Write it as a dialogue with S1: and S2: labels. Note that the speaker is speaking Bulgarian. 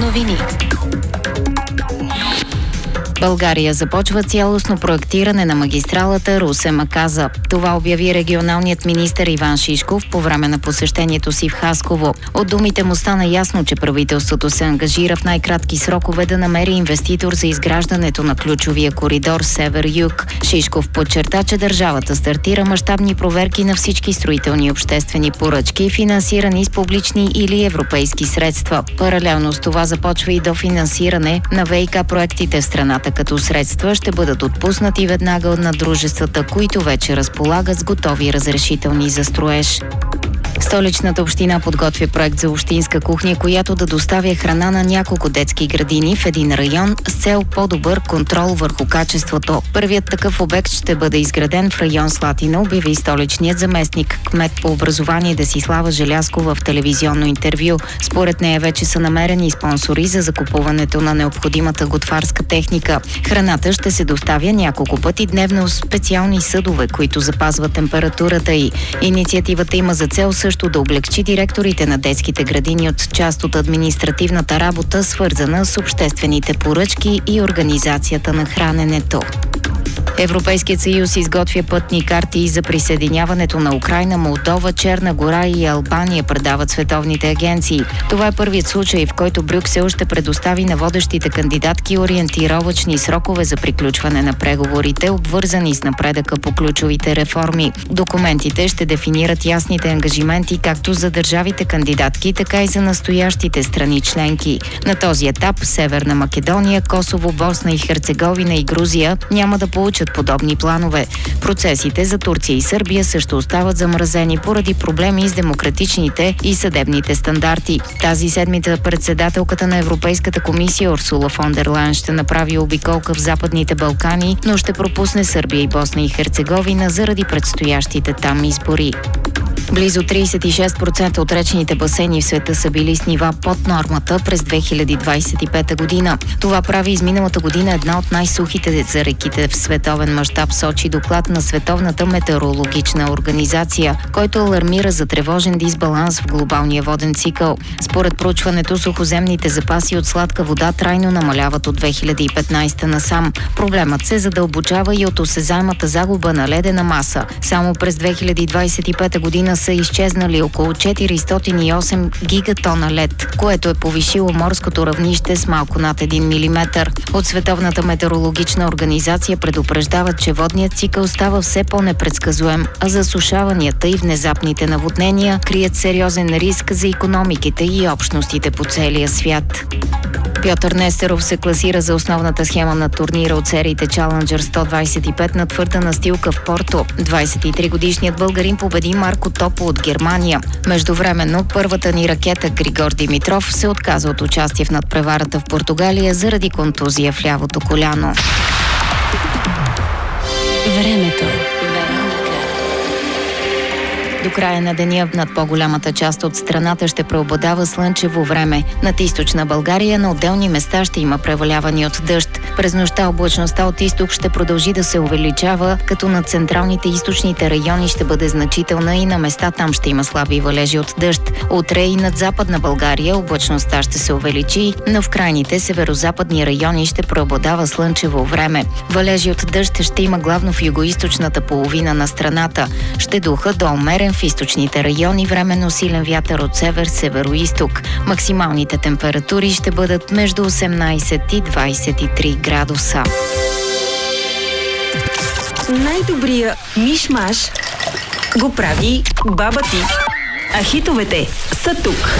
S1: Новини. България започва цялостно проектиране на магистралата Русе-Маказа. Това обяви регионалният министър Иван Шишков по време на посещението си в Хасково. От думите му стана ясно, че правителството се ангажира в най-кратки срокове да намери инвеститор за изграждането на ключовия коридор Север-Юг. Шишков подчерта, че държавата стартира мащабни проверки на всички строителни и обществени поръчки, финансирани с публични или европейски средства. Паралелно с това започва и дофинансиране на ВиК проектите в страната, като средства ще бъдат отпуснати веднага на дружествата, които вече разполагат с готови разрешителни за строеж. Столичната община подготвя проект за общинска кухня, която да доставя храна на няколко детски градини в един район с цел по-добър контрол върху качеството. Първият такъв обект ще бъде изграден в район Слатина, обяви столичният заместник кмет по образование Десислава Желязкова в телевизионно интервю. Според нея вече са намерени спонсори за закупуването на необходимата готварска техника. Храната ще се доставя няколко пъти дневно в специални съдове, които запазват температурата й. Инициативата има за цел също да облегчи директорите на детските градини от част от административната работа, свързана с обществените поръчки и организацията на храненето. Европейският съюз изготвя пътни карти за присъединяването на Украйна, Молдова, Черна гора и Албания, предават световните агенции. Това е първият случай, в който Брюксел ще предостави на водещите кандидатки ориентировъчни срокове за приключване на преговорите, обвързани с напредъка по ключовите реформи. Документите ще дефинират ясните ангажименти както за държавите кандидатки, така и за настоящите страни членки. На този етап Северна Македония, Косово, Босна и Херцеговина и Грузия няма да получат подобни планове. Процесите за Турция и Сърбия също остават замразени поради проблеми с демократичните и съдебните стандарти. Тази седмица председателката на Европейската комисия Урсула фон дер Лайен ще направи обиколка в Западните Балкани, но ще пропусне Сърбия и Босна и Херцеговина заради предстоящите там избори. Близо 36% от речните басейни в света са били с нива под нормата през 2025 година. Това прави изминалата година една от най-сухите за реките в световен мащаб, сочи доклад на Световната метеорологична организация, който алармира за тревожен дисбаланс в глобалния воден цикъл. Според проучването, сухоземните запаси от сладка вода трайно намаляват от 2015 насам. Проблемът се задълбочава и от осезаемата загуба на ледена маса. Само през 2025 година са изчезнали около 408 гигатона лед, което е повишило морското равнище с малко над 1 милиметър. От Световната метеорологична организация предупреждават, че водният цикъл става все по-непредсказуем, а засушаванията и внезапните наводнения крият сериозен риск за икономиките и общностите по целия свят. Пьотър Нестеров се класира за основната схема на турнира от сериите Challenger 125 на твърда настилка в Порто. 23-годишният българин победи Марко Топо от Германия. Междувременно първата ни ракета Григор Димитров се отказа от участие в надпреварата в Португалия заради контузия в лявото коляно. Времето. До края на деня над по-голямата част от страната ще преобладава слънчево време. Над източна България на отделни места ще има преваляване от дъжд. През нощта облачността от изток ще продължи да се увеличава, като над централните и източните райони ще бъде значителна и на места там ще има слаби валежи от дъжд. Утре и над западна България облачността ще се увеличи, но в крайните северозападни райони ще преобладава слънчево време. Валежи от дъжд ще има главно в югоизточната половина на страната. Ще духа до умерен в източните райони, временно силен вятър от север, северо-изток. Максималните температури ще бъдат между 18 и 23 градуса.
S2: Най-добрия миш-маш го прави баба ти. А хитовете са тук.